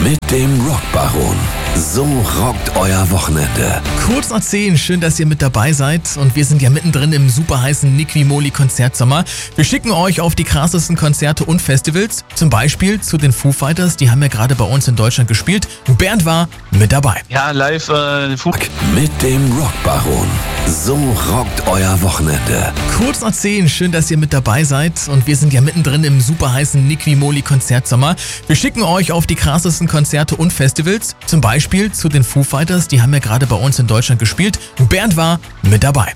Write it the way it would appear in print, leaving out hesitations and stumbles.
mit dem Rockbaron. So rockt euer Wochenende. Kurz nach 10, schön, dass ihr mit dabei seid. Und wir sind ja mittendrin im superheißen Nick Moli Konzertsommer. Wir schicken euch auf die krassesten Konzerte und Festivals. Zum Beispiel zu den Foo Fighters, die haben ja gerade bei uns in Deutschland gespielt. Bernd war mit dabei. Ja, live Foo. Mit dem Rockbaron. So rockt euer Wochenende. Kurz nach 10, schön, dass ihr mit dabei seid. Und wir sind ja mittendrin im superheißen Nick Moli Konzertsommer. Wir schicken euch auf die krassesten Konzerte und Festivals. Zum Beispiel zu den Foo Fighters, die haben ja gerade bei uns in Deutschland gespielt. Bernd war mit dabei.